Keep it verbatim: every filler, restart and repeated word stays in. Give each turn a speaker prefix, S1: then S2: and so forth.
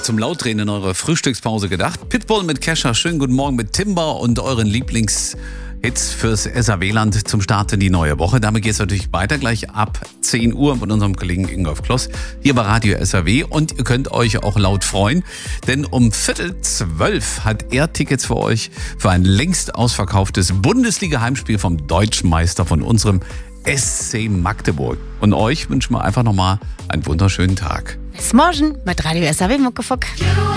S1: zum Lautdrehen in eure Frühstückspause gedacht. Pitbull mit Kesha, schönen guten Morgen mit Timber und euren Lieblingshits fürs S R W-Land zum Start in die neue Woche. Damit geht es natürlich weiter, gleich ab zehn Uhr mit unserem Kollegen Ingolf Kloss hier bei Radio S R W. Und ihr könnt euch auch laut freuen, denn um Viertel zwölf hat er Tickets für euch für ein längst ausverkauftes Bundesliga-Heimspiel vom Deutschen Meister von unserem S C Magdeburg. Und euch wünschen wir einfach nochmal einen wunderschönen Tag.
S2: Bis morgen mit Radio S R W Muckefuck.